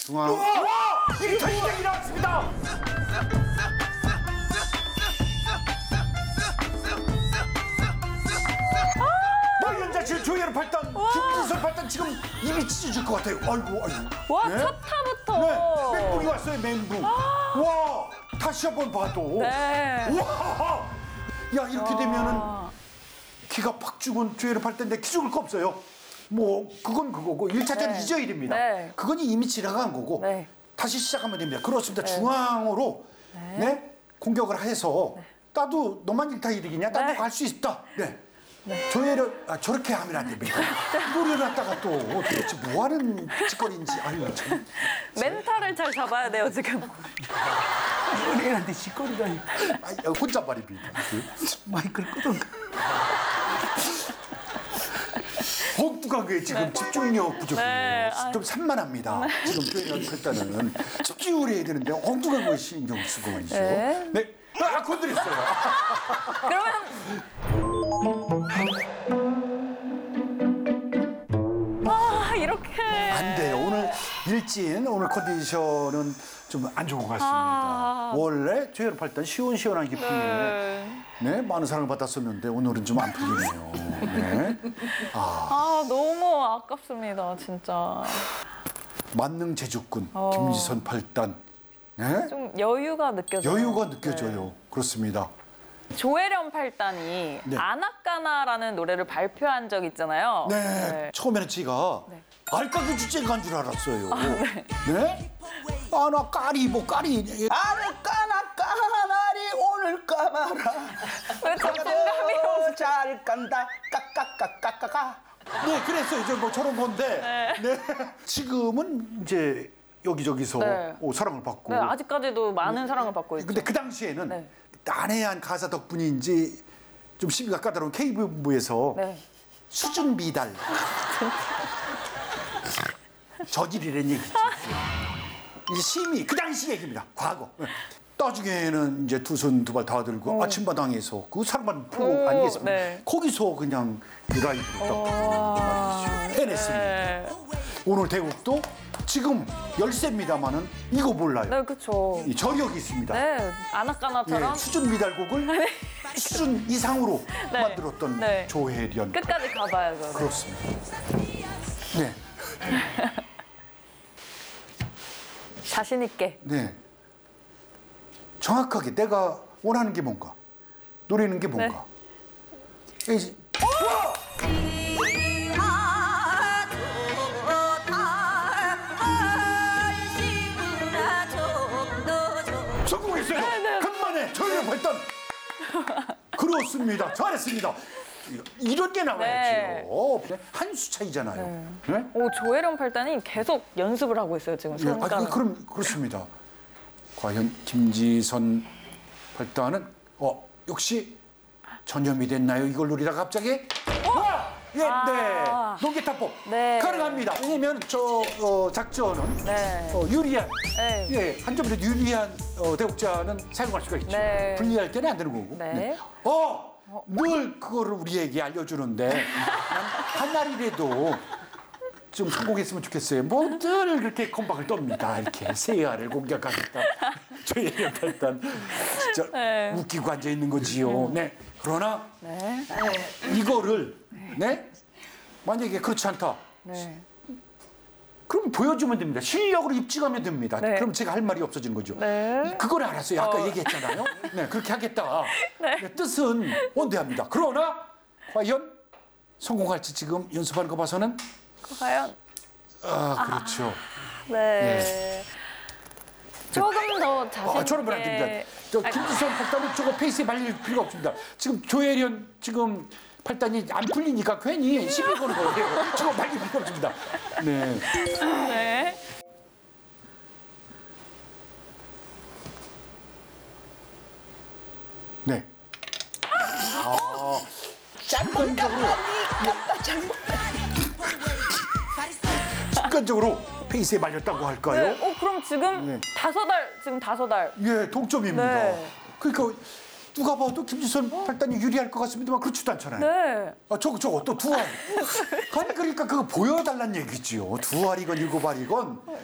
중앙. 와! 1타 200이 나왔습니다. 연자실 조혜련 8단, 김지선 8단 지금 입이 찢어질 것 같아요. 아이고. 와, 네? 첫 타부터. 네, 멘붕이 왔어요, 멘붕. 와, 다시 한번 봐도. 네. 와, 야 이렇게 되면은 기가 팍 죽은 조혜련 8단인데 기 죽을 거 없어요. 뭐 그건 그거고 1차전은 네. 잊어야 됩니다. 네. 그건 이미 지나간 거고 네. 다시 시작하면 됩니다. 그렇습니다. 중앙으로 네. 공격을 해서 나도 너만 1타 1이냐? 나도 네. 갈 수 있다. 네. 조혜련 저렇게 하면 안 됩니다. 이걸 해놨다가 또 도대체 뭐 하는 짓거리인지 아유 참. 멘탈을 잘 잡아야 돼요, 지금. 연예인한테 시끄러다니. 혼잣말입니다. 마이크를 끄던가. 엉뚱하게 지금 집중력 부족해요. 네. 좀 산만합니다. 지금 조혜련 일단은 집중을 해야 되는데 엉뚱한 거에 신경 쓰고 말이죠. 네. 네. 건드렸어요. 그러면 이렇게 안 돼요. 오늘 일진 오늘 컨디션은 좀 안 좋은 것 같습니다. 원래 조혜련 8단 시원시원한 기쁨에 네, 많은 사랑을 받았었는데 오늘은 좀 안 풀리네요. 네. 너무 아깝습니다, 진짜. 만능 제주꾼 김지선 8단. 네? 좀 여유가 느껴져요. 여유가 느껴져요. 그렇습니다. 조혜련 8단이 네. 아나까나라는 노래를 발표한 적 있잖아요. 네. 처음에는 제가 네. 알까기 주제가 한 줄 알았어요. 네? 아나 까리 뭐 까리. 아는 까나리 오늘 까마라. 왜 자신감이 잘 깐다 까까까까까까. 네, 그랬어요. 이제 뭐 저런 건데. 네. 지금은 이제 여기저기서 네. 사랑을 받고. 네, 아직까지도 많은 사랑을 받고 있죠. 근데 그 당시에는 네. 난해한 가사 덕분인지 좀 시비가 까다로운 K본부에서 네. 수준 미달 저질이라는 얘기지. 이제 심의 그 당시 얘기입니다. 과거. 나중에는 이제 두 손 두 발 다 들고 아침마당에서 그 사랑받는 프로 아니겠습니까? 네. 거기서 그냥 그 라이브로 딱 해냈습니다. 네. 오늘 대국도 지금 열세입니다만은 이거 몰라요. 네, 그쵸. 이 저력이 있습니다. 네, 아나까나처럼 예, 수준 미달곡을 수준 이상으로 네. 만들었던 네. 조혜련. 끝까지 가봐야죠. 그렇습니다. 네, 자신 있게. 네. 정확하게 내가 원하는 게 뭔가, 노리는 게 뭔가. 이제 성공했어요. 간만에 조혜련 8단. 그렇습니다. 잘했습니다. 이런 게 나와야지요. 한 수 차이잖아요. 네? 조혜련 8단이 계속 연습을 하고 있어요, 지금. 네, 손가락. 그럼 그렇습니다. 과연 김지선 8단은 역시 전염이 됐나요? 이걸 노리다가 갑자기 예, 네. 농기타법 네. 가능합니다. 왜냐면 저 작전은 네. 유리한 네. 예, 한 점이라도 유리한 대국자는 사용할 수가 있죠. 네. 불리할 때는 안 되는 거고. 네. 늘 그거를 우리에게 알려주는데 난 한 날이라도 좀 성공했으면 좋겠어요. 뭐 늘 그렇게 건방을 떱니다. 이렇게 세아를 공격하겠다. 조혜련 8단 진짜 네. 웃기고 앉아 있는 거지요. 네. 그러나 네. 이거를 네 만약에 그렇지 않다. 네. 그럼 보여주면 됩니다. 실력으로 입증하면 됩니다. 네. 그럼 제가 할 말이 없어지는 거죠. 네. 그걸 알았어요. 아까 얘기했잖아요. 네, 그렇게 하겠다. 네, 뜻은 원대합니다. 그러나 과연 성공할지 지금 연습하는 거 봐서는 과연. 그렇죠. 네. 조금 더 자신 있게. 저러면 안 됩니다. 저 김지선 8단은 저거 페이스에 말릴 필요가 없습니다. 지금 조혜련 지금 8단이 안 풀리니까 괜히 시비 거는 거예요. 저거 말릴 필요 없습니다. 네. 네. 네. 순간적으로 페이스에 말렸다고 할까요? 네. 그럼 지금 네. 5알, 지금 5알. 예, 동점입니다. 네. 그러니까 누가 봐도 김지선 8단이 유리할 것 같습니다만 그렇지도 않잖아요. 네. 저거 또 2알. 아니 그러니까 그거 보여달란 얘기지요. 2알이건 7알이건